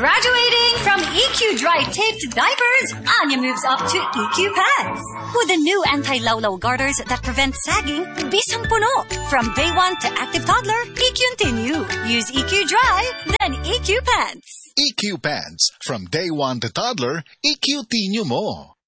Graduating from EQ Dry Taped Diapers, Anya moves up to EQ Pants. With the new anti-lawlaw garters that prevent sagging, bisang puno. From day 1 to active toddler, EQ-Continue. Use EQ Dry, then EQ Pants. EQ Pants. From day 1 to toddler, EQ-Tinyo mo.